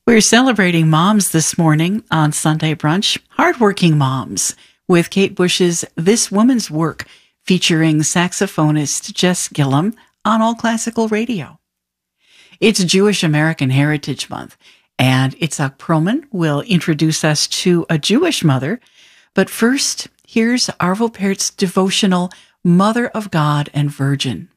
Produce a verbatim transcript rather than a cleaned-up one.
We're celebrating moms this morning on Sunday Brunch, hardworking moms, with Kate Bush's This Woman's Work, featuring saxophonist Jess Gillum on All Classical Radio. It's Jewish American Heritage Month, and Itzhak Perlman will introduce us to a Jewish mother. But first, here's Arvo Pärt's devotional Mother of God and Virgin.